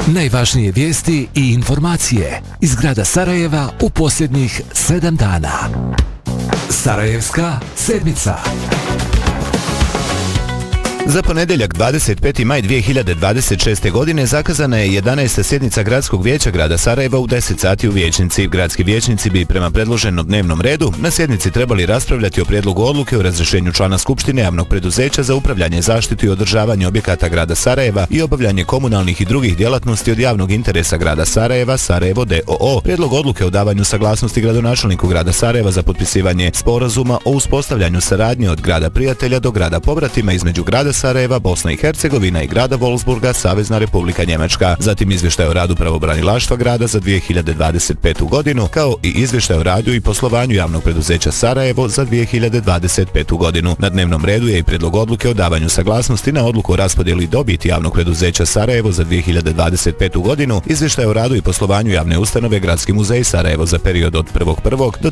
Najvažnije vijesti i informacije iz grada Sarajeva u posljednjih 7 dana. Sarajevska sedmica. Za ponedjeljak 25. maj 2026. godine zakazana je 11. sjednica Gradskog vijeća grada Sarajeva u 10 sati u vijećnici. Gradski vijećnici bi prema predloženom dnevnom redu na sjednici trebali raspravljati o prijedlogu odluke o razrješenju člana Skupštine javnog preduzeća za upravljanje, zaštitu i održavanje objekata grada Sarajeva i obavljanje komunalnih i drugih djelatnosti od javnog interesa grada Sarajeva, Sarajevo d.o.o. Prijedlog odluke o davanju saglasnosti gradonačelniku grada Sarajeva za potpisivanje sporazuma o uspostavljanju saradnje od grada prijatelja do grada pobratima između grada Sarajeva, Bosna i Hercegovina i grada Wolfsburga, Savezna Republika Njemačka. Zatim izvještaj o radu pravobranilaštva grada za 2025. godinu, kao i izvještaj o radu i poslovanju javnog preduzeća Sarajevo za 2025. godinu. Na dnevnom redu je i prijedlog odluke o davanju saglasnosti na odluku o raspodjeli dobiti javnog preduzeća Sarajevo za 2025. godinu, izvještaj o radu i poslovanju javne ustanove Gradski muzej Sarajevo za period od 1.1. do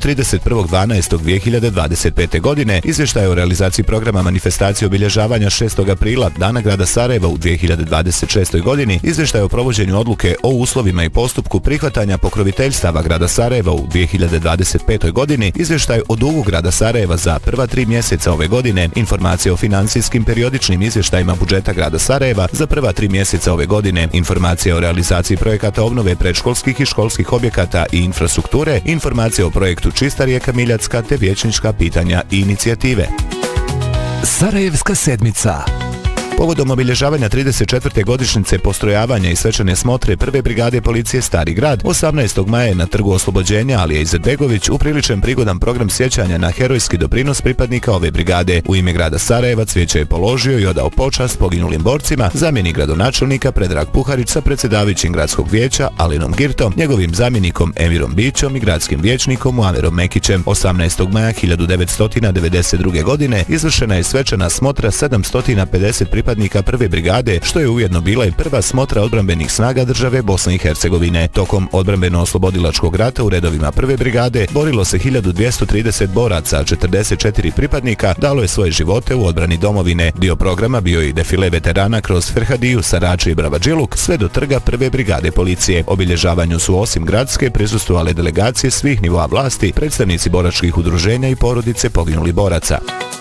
31.12.2025. godine, izvještaj o realizaciji programa manifestacije obilježavanja 6. aprila, Dana grada Sarajeva u 2026. godini, izvještaj o provođenju odluke o uslovima i postupku prihvatanja pokroviteljstava grada Sarajeva u 2025. godini, izvještaj o dugu grada Sarajeva za prva 3 mjeseca ove godine, informacije o financijskim periodičnim izvještajima budžeta grada Sarajeva za prva 3 mjeseca ove godine, informacije o realizaciji projekata obnove predškolskih i školskih objekata i infrastrukture, informacije o projektu Čista rijeka Miljacka te vijećnička pitanja i inicijative. Sarajevska sedmica. Povodom obilježavanja 34. godišnjice postrojavanja i svečane smotre prve brigade policije Stari grad, 18. maja je na Trgu Oslobođenja Alija Izetbegović upriličen prigodan program sjećanja na herojski doprinos pripadnika ove brigade. U ime grada Sarajeva cvijeće je položio i odao počast poginulim borcima zamjenik gradonačelnika Predrag Puharić sa predsjedavajućim gradskog vijeća Alinom Girtom, njegovim zamjenikom Emirom Bićom i gradskim vijećnikom Muamerom Mekićem. 18. maja 1992. godine izvršena je svečana smotra 750 pripadnika prve brigade, što je ujedno bila i prva smotra odbrambenih snaga države Bosne i Hercegovine. Tokom odbrambeno-oslobodilačkog rata u redovima prve brigade borilo se 1230 boraca, a 44 pripadnika dalo je svoje živote u odbrani domovine. Dio programa bio i defile veterana kroz Ferhadiju, Sarače i Bravadžiluk sve do trga prve brigade policije. Obilježavanju su osim gradske prisustvovale delegacije svih nivoa vlasti, predstavnici boračkih udruženja i porodice poginulih boraca.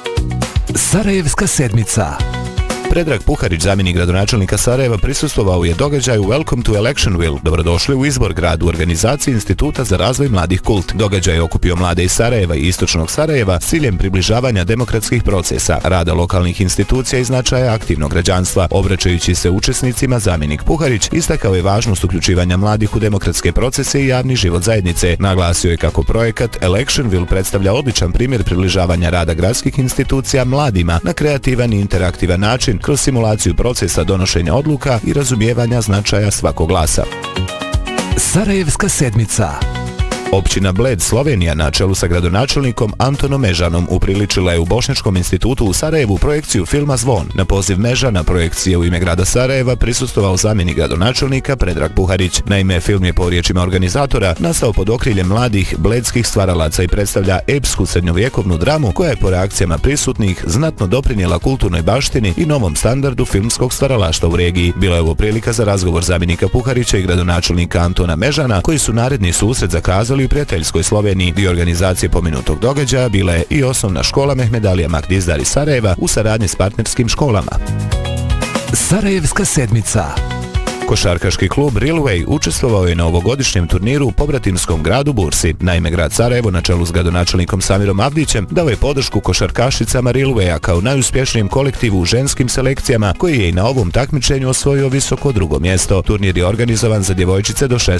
Sarajevska sedmica. Predrag Puharić, zamjenik gradonačelnika Sarajeva, prisustvovao je događaju Welcome to Electionville, dobrodošli u izbor grad u organizaciji Instituta za razvoj mladih Kult. Događaj je okupio mlade iz Sarajeva i istočnog Sarajeva s ciljem približavanja demokratskih procesa, rada lokalnih institucija i značaja aktivnog građanstva. Obraćajući se učesnicima, zamjenik Puharić istakao je važnost uključivanja mladih u demokratske procese i javni život zajednice. Naglasio je kako projekat Electionville predstavlja odličan primjer približavanja rada gradskih institucija mladima na kreativan i interaktivan način kroz simulaciju procesa donošenja odluka i razumijevanja značaja svakog glasa. Sarajevska sedmica. Općina Bled, Slovenija, na čelu sa gradonačelnikom Antonom Mežanom upriličila je u Bošnjačkom institutu u Sarajevu projekciju filma Zvon. Na poziv Mežana projekcije u ime grada Sarajeva prisustvovao zamjenik gradonačelnika Predrag Puharić. Naime, film je po riječima organizatora nastao pod okriljem mladih bledskih stvaralaca i predstavlja epsku srednjovjekovnu dramu koja je po reakcijama prisutnih znatno doprinijela kulturnoj baštini i novom standardu filmskog stvaralaštva u regiji. Bila je ovo prilika za razgovor zamjenika Puharića i gradonačelnika Antona Mežana, koji su naredni susret zakazali u prijateljskoj Sloveniji. Dio organizacije pomenutog događaja bila je i osnovna škola Mehmed Alija Makdizdar iz Sarajeva u saradnji s partnerskim školama. Sarajevska sedmica. Košarkaški klub Rilway učestvovao je na ovogodišnjem turniru u pobratimskom gradu Bursi. Naime, grad Sarajevo na čelu s gradonačelnikom Samirom Avdićem dao je podršku košarkašicama Rilwaya kao najuspješnijem kolektivu u ženskim selekcijama, koji je i na ovom takmičenju osvojio visoko 2. mjesto. Turnir je organizovan za djevojčice do 16